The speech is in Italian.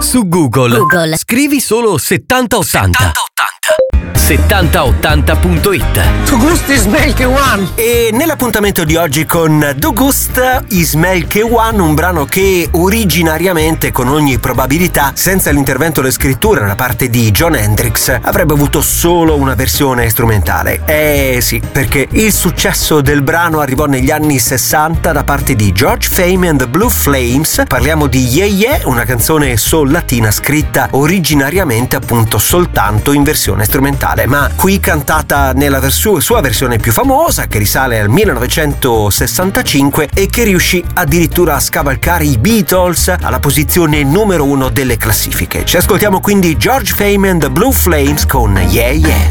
Su Google. Scrivi solo 7080. 7080.it. Tu Gust Ismail Kewan. E nell'appuntamento di oggi con Du Gust Ismail Kewan, un brano che originariamente, con ogni probabilità, senza l'intervento delle scritture nella parte di Jon Hendrix, avrebbe avuto solo una versione strumentale. Sì, perché il successo del brano arrivò negli anni 60 da parte di George Fame and the Blue Flames. Parliamo di Yeah Yeah, una canzone soul latina scritta originariamente appunto soltanto in versione strumentale, ma qui cantata nella sua versione più famosa, che risale al 1965 e che riuscì addirittura a scavalcare i Beatles alla posizione numero 1 delle classifiche. Ci ascoltiamo quindi George Fame and the Blue Flames con Yeah Yeah.